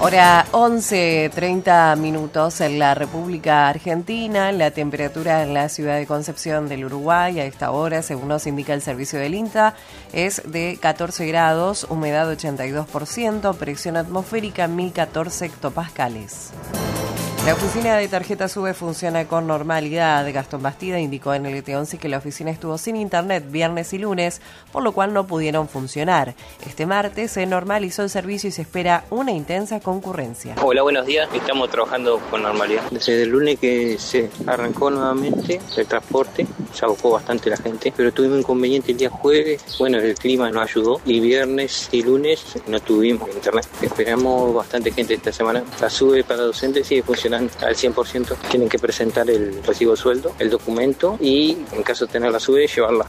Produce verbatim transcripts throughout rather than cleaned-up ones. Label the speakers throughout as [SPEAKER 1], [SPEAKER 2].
[SPEAKER 1] Hora once, treinta minutos en la República Argentina. La temperatura en la ciudad de Concepción del Uruguay a esta hora, según nos indica el servicio del INTA, es de catorce grados, humedad ochenta y dos por ciento, presión atmosférica mil catorce hectopascales. La oficina de tarjeta SUBE funciona con normalidad. Gastón Bastida indicó en el E T once que la oficina estuvo sin internet viernes y lunes, por lo cual no pudieron funcionar. Este martes se normalizó el servicio y se espera una intensa concurrencia.
[SPEAKER 2] Hola, buenos días. Estamos trabajando con normalidad. Desde el lunes que se arrancó nuevamente el transporte, se abocó bastante la gente, pero tuvimos inconveniente el día jueves. Bueno, el clima nos ayudó y viernes y lunes no tuvimos internet. Esperamos bastante gente esta semana. La SUBE para docentes sigue funcionando al cien por ciento. Tienen que presentar el recibo de sueldo, el documento y, en caso de tener la SUBE, llevarla.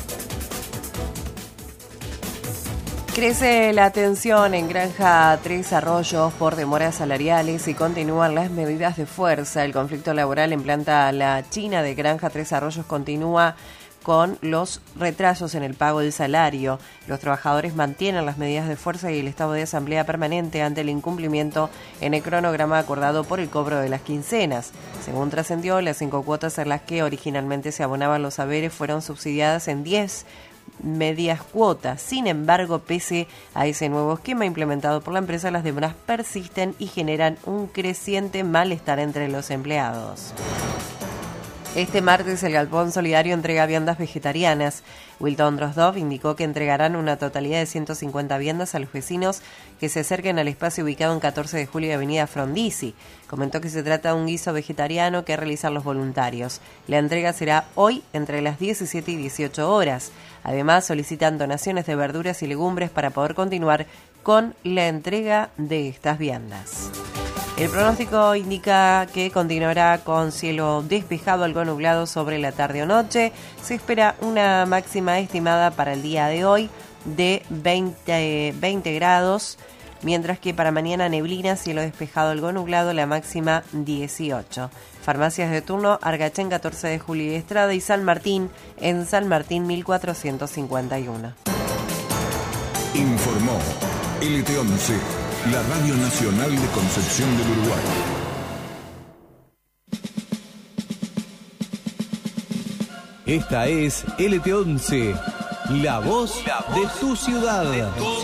[SPEAKER 1] Crece la tensión en Granja Tres Arroyos por demoras salariales y continúan las medidas de fuerza. El conflicto laboral en planta La China de Granja Tres Arroyos continúa con los retrasos en el pago del salario. Los trabajadores mantienen las medidas de fuerza y el estado de asamblea permanente ante el incumplimiento en el cronograma acordado por el cobro de las quincenas. Según trascendió, las cinco cuotas en las que originalmente se abonaban los haberes fueron subsidiadas en diez medias cuotas. Sin embargo, pese a ese nuevo esquema implementado por la empresa, las demoras persisten y generan un creciente malestar entre los empleados. Este martes el Galpón Solidario entrega viandas vegetarianas. Wilton Drozdov indicó que entregarán una totalidad de ciento cincuenta viandas a los vecinos que se acerquen al espacio ubicado en catorce de julio y avenida Frondizi. Comentó que se trata de un guiso vegetariano que realizan los voluntarios. La entrega será hoy entre las diecisiete y dieciocho horas. Además, solicitan donaciones de verduras y legumbres para poder continuar con la entrega de estas viandas. El pronóstico indica que continuará con cielo despejado, algo nublado sobre la tarde o noche. Se espera una máxima estimada para el día de hoy de veinte, veinte grados, mientras que para mañana neblina, cielo despejado, algo nublado, la máxima dieciocho. Farmacias de turno, Argachén catorce de julio y Estrada y San Martín, en San Martín mil cuatrocientos cincuenta y uno.
[SPEAKER 3] Informó L T once. La Radio Nacional de Concepción del Uruguay.
[SPEAKER 4] Esta es L T once, la voz de tu ciudad.